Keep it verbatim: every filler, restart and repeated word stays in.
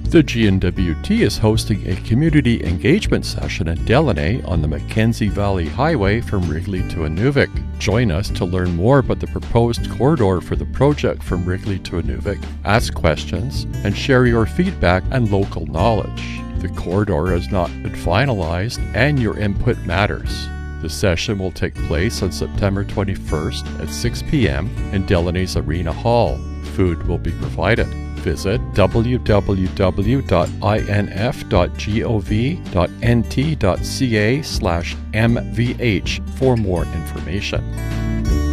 The G N W T is hosting a community engagement session in Delaney on the Mackenzie Valley Highway from Wrigley to Inuvik. Join us to learn more about the proposed corridor for the project from Wrigley to Inuvik, ask questions, and share your feedback and local knowledge. The corridor has not been finalized, and your input matters. The session will take place on September twenty-first at six p m in Delaney's Arena Hall. Food will be provided. Visit w w w dot i n f dot gov dot n t dot c a slash m v h for more information.